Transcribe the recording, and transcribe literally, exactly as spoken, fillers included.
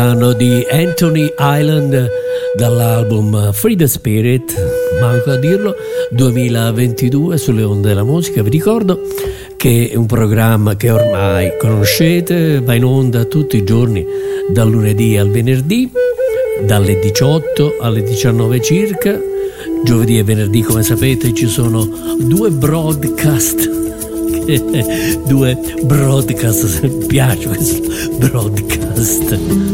Di Anthony Island dall'album Free the Spirit, manco a dirlo, duemilaventidue sulle onde della musica. Vi ricordo che è un programma che ormai conoscete, va in onda tutti i giorni dal lunedì al venerdì dalle diciotto alle diciannove circa. Giovedì e venerdì, come sapete, ci sono due broadcast due broadcast, mi piace questo broadcast